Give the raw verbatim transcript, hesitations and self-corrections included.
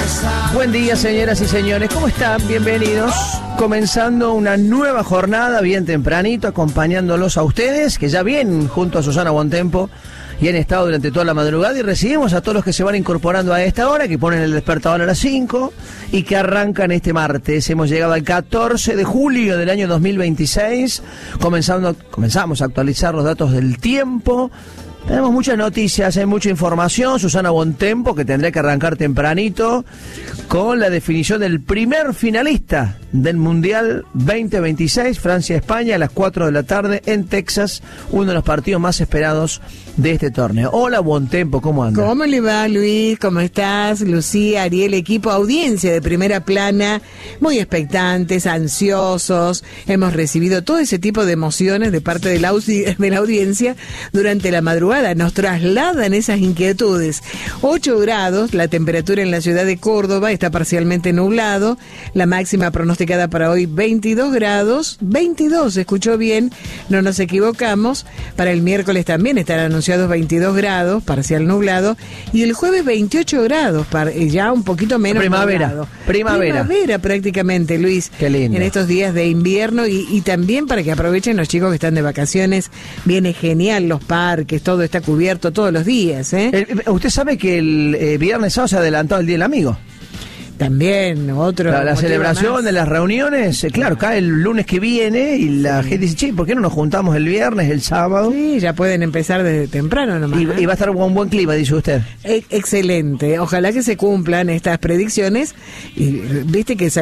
Buen día, señoras y señores, ¿cómo están? Bienvenidos. Comenzando una nueva jornada bien tempranito, acompañándolos a ustedes, que ya vienen junto a Susana Bontempo y han estado durante toda la madrugada, y recibimos a todos los que se van incorporando a esta hora, que ponen el despertador a las cinco y que arrancan este martes. Hemos llegado al catorce de julio del año dos mil veintiséis, comenzando, comenzamos a actualizar los datos del tiempo. Tenemos muchas noticias, hay mucha información. Susana Bontempo, que tendrá que arrancar tempranito con la definición del primer finalista del Mundial veinte veintiséis, Francia-España, a las cuatro de la tarde en Texas, uno de los partidos más esperados de este torneo. Hola, Bontempo, ¿cómo andas? ¿Cómo le va, Luis? ¿Cómo estás? Lucía, Ariel, equipo, audiencia de Primera Plana, muy expectantes, ansiosos. Hemos recibido todo ese tipo de emociones de parte de la, audi- de la audiencia durante la madrugada. Nos trasladan esas inquietudes. ocho grados, la temperatura en la ciudad de Córdoba, está parcialmente nublado. La máxima pronosticada para hoy, veintidós grados. veintidós, escuchó bien, no nos equivocamos. Para el miércoles también están anunciados veintidós grados, parcial nublado. Y el jueves veintiocho grados, para, ya un poquito menos Primavera, nublado. primavera. Primavera prácticamente, Luis. Qué lindo. En estos días de invierno y, y también para que aprovechen los chicos que están de vacaciones. Viene genial, los parques, todo está cubierto todos los días, ¿eh? Eh, usted sabe que el eh, viernes sábado se ha adelantado el Día del Amigo. También, otro. La, la celebración más. de las reuniones, eh, claro, cae el lunes que viene y la Sí. gente dice, che, ¿por qué no nos juntamos el viernes, el sábado? Sí, ya pueden empezar desde temprano nomás. Y, ¿eh? y va a estar un buen clima, dice usted. E- excelente. Ojalá que se cumplan estas predicciones. Y viste que